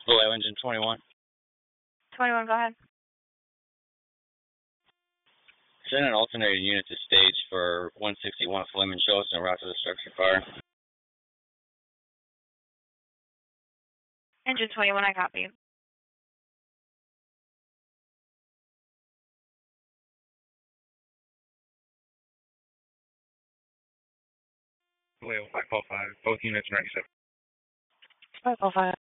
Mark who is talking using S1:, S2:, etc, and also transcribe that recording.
S1: Below engine 21.
S2: 21, go ahead.
S1: Send an alternating unit to stage for 161 Fleming. Show us en route to the structure fire.
S2: Engine 21, I copy.
S3: Leo 545, both units 97.
S2: 545.